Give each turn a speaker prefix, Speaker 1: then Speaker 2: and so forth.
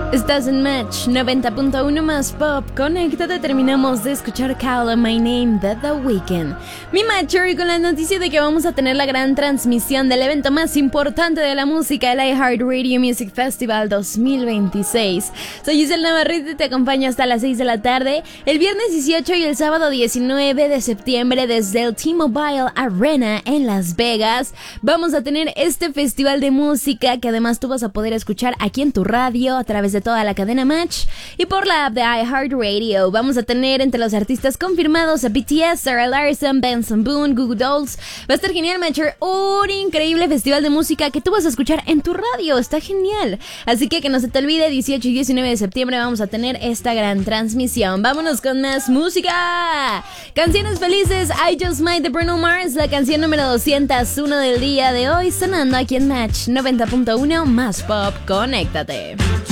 Speaker 1: Estás en Match 90.1 más Pop. Conéctate, terminamos de escuchar Call on My Name de The Weeknd. Mi Matcher con la noticia de que vamos a tener la gran transmisión del evento más importante de la música, el iHeartRadio Music Festival 2026. Soy Giselle Navarrete y te acompaño hasta las 6 de la tarde, el viernes 18 y el sábado 19 de septiembre desde el T-Mobile Arena en Las Vegas. Vamos a tener este festival de música que además tú vas a poder escuchar aquí en tu radio a través de toda la cadena Match y por la app de iHeartRadio. Vamos a tener entre los artistas confirmados a BTS, Sarah Larson, Benson Boone, Goo Goo Dolls. Va a estar genial, Matcher, un increíble festival de música que tú vas a escuchar en tu radio. Está genial. Así que no se te olvide, 18 y 19 de septiembre vamos a tener esta gran transmisión. Vámonos con más música. Canciones felices, I Just Might de Bruno Mars, la canción número 201 del día de hoy, sonando aquí en Match 90.1 más Pop. Conéctate.